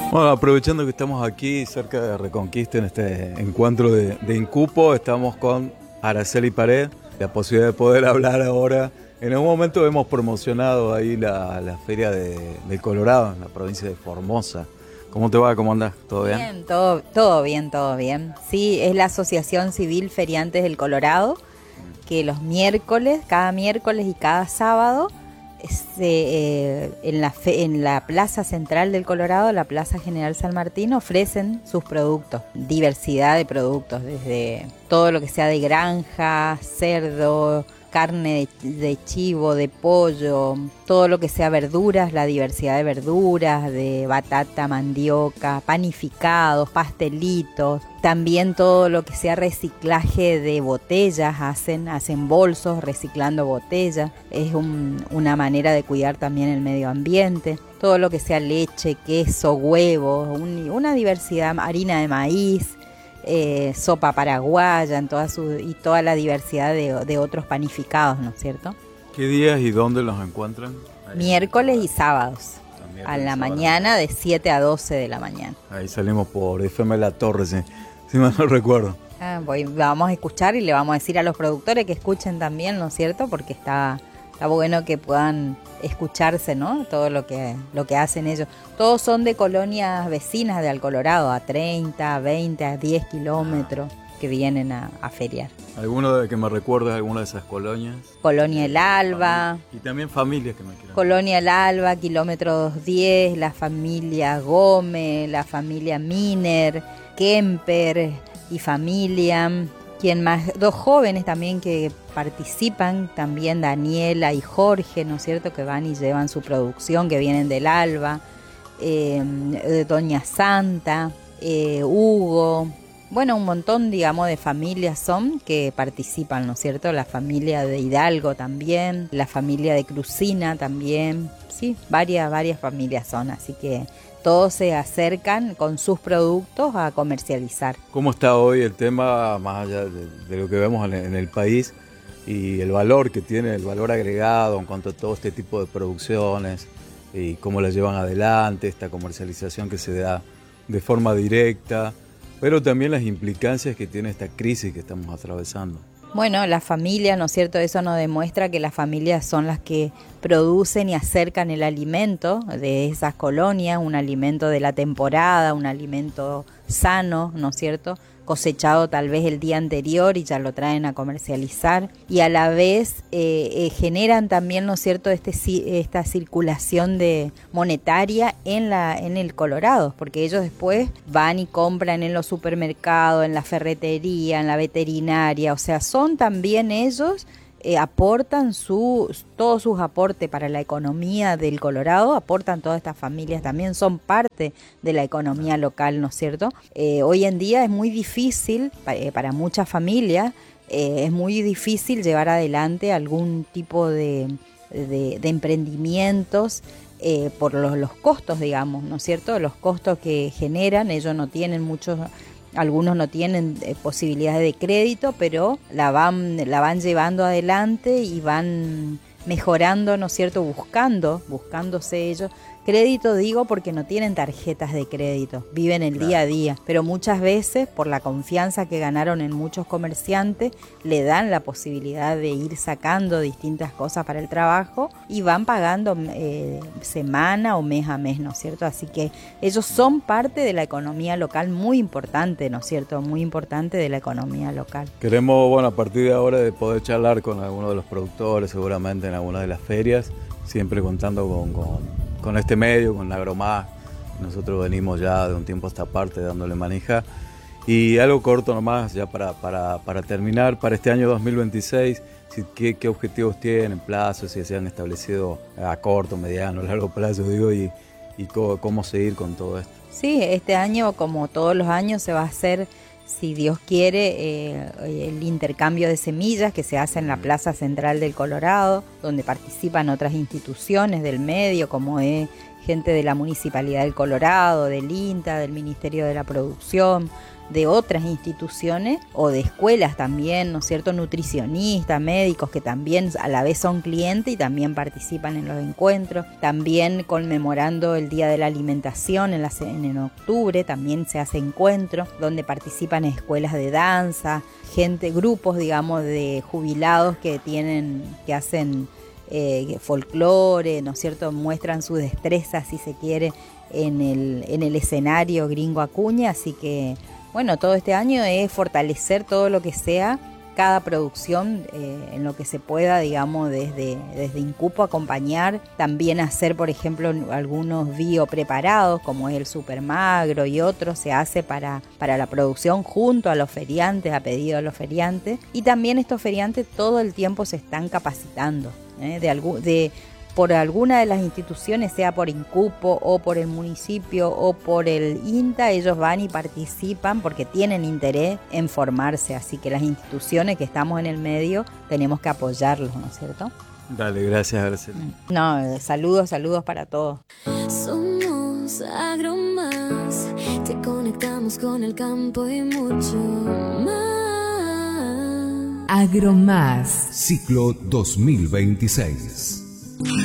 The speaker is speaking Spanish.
Bueno, aprovechando que estamos aquí cerca de Reconquista en este encuentro de Incupo, estamos con Araceli Pared, la posibilidad de poder hablar ahora. En algún momento hemos promocionado ahí la Feria del Colorado, en la provincia de Formosa. ¿Cómo te va? ¿Cómo andás? ¿Todo bien? Bien, todo bien, todo bien. Sí, es la Asociación Civil Feriantes del Colorado, que los miércoles, cada miércoles y cada sábado, en la Plaza Central del Colorado, la Plaza General San Martín, ofrecen sus productos, diversidad de productos, desde todo lo que sea de granja, cerdo, carne de chivo, de pollo, todo lo que sea verduras, la diversidad de verduras, de batata, mandioca, panificados, pastelitos, también todo lo que sea reciclaje de botellas, hacen bolsos reciclando botellas, es una manera de cuidar también el medio ambiente, todo lo que sea leche, queso, huevos, una diversidad, harina de maíz, sopa paraguaya y toda la diversidad de otros panificados, ¿no es cierto? ¿Qué días y dónde los encuentran? Miércoles y sábados, a la mañana de 7 a 12 de la mañana. Ahí salimos por FM La Torre, si mal no recuerdo. Vamos a escuchar y le vamos a decir a los productores que escuchen también, ¿no es cierto? Porque está bueno que puedan escucharse, ¿no? Todo lo que hacen ellos. Todos son de colonias vecinas de Colorado, a 30, 20, a 10 kilómetros que vienen a feriar. ¿Alguno de que me recuerdes alguna de esas colonias? Colonia El Alba. Y también familias que me quieran. Colonia El Alba, kilómetro 10, la familia Gómez, la familia Miner, Kemper y familia. ¿Quién más? Dos jóvenes también que participan, también Daniela y Jorge, ¿no es cierto? Que van y llevan su producción, que vienen del Alba, Doña Santa, Hugo, bueno, un montón, digamos, de familias son que participan, ¿no es cierto? La familia de Hidalgo también, la familia de Crucina también, sí, varias familias son, así que todos se acercan con sus productos a comercializar. ¿Cómo está hoy el tema, más allá de lo que vemos en el país, y el valor que tiene, el valor agregado en cuanto a todo este tipo de producciones y cómo la llevan adelante, esta comercialización que se da de forma directa, pero también las implicancias que tiene esta crisis que estamos atravesando? Bueno, la familia, ¿no es cierto? Eso nos demuestra que las familias son las que producen y acercan el alimento de esas colonias, un alimento de la temporada, un alimento sano, ¿no es cierto? Cosechado tal vez el día anterior y ya lo traen a comercializar, y a la vez generan también, ¿no es cierto?, esta circulación monetaria en el Colorado, porque ellos después van y compran en los supermercados, en la ferretería, en la veterinaria, o sea, son también ellos aportan todos sus aportes para la economía del Colorado, aportan todas estas familias, también son parte de la economía local, ¿no es cierto? Hoy en día es muy difícil para muchas familias, es muy difícil llevar adelante algún tipo de emprendimientos por los costos, digamos, ¿no es cierto? Los costos que generan, ellos no tienen muchos. Algunos no tienen posibilidades de crédito, pero la van llevando adelante y van mejorando, ¿no es cierto?, buscándose ellos. Crédito digo porque no tienen tarjetas de crédito, viven el día a día, pero muchas veces por la confianza que ganaron en muchos comerciantes le dan la posibilidad de ir sacando distintas cosas para el trabajo y van pagando semana o mes a mes, ¿no es cierto? Así que ellos son parte de la economía local muy importante, ¿no es cierto? Muy importante de la economía local. Queremos, bueno, a partir de ahora de poder charlar con algunos de los productores, seguramente en algunas de las ferias, siempre contando con este medio, con Agromás. Nosotros venimos ya de un tiempo a esta parte dándole manija. Y algo corto nomás, ya para terminar, para este año 2026, ¿qué objetivos tienen, plazos, si se han establecido a corto, mediano, largo plazo, digo, y cómo seguir con todo esto? Sí, este año, como todos los años, se va a hacer, si Dios quiere, el intercambio de semillas que se hace en la Plaza Central del Colorado, donde participan otras instituciones del medio, como es gente de la Municipalidad del Colorado, del INTA, del Ministerio de la Producción, de otras instituciones o de escuelas también, ¿no es cierto? Nutricionistas, médicos que también a la vez son clientes y también participan en los encuentros. También conmemorando el Día de la Alimentación en octubre, también se hace encuentros donde participan escuelas de danza, grupos, digamos, de jubilados que hacen folclore, ¿no es cierto? Muestran su destreza, si se quiere, en el escenario Gringo Acuña, así que bueno, todo este año es fortalecer todo lo que sea, cada producción en lo que se pueda, digamos, desde Incupo acompañar, también hacer, por ejemplo, algunos biopreparados, como es el Super Magro y otros, se hace para la producción junto a los feriantes, a pedido de los feriantes, y también estos feriantes todo el tiempo se están capacitando, por alguna de las instituciones, sea por Incupo o por el municipio o por el INTA, ellos van y participan porque tienen interés en formarse, así que las instituciones que estamos en el medio tenemos que apoyarlos, ¿no es cierto? Dale, gracias, Araceli. No, saludos para todos. Somos Agromás, te conectamos con el campo y mucho más. Agromás. Ciclo 2026.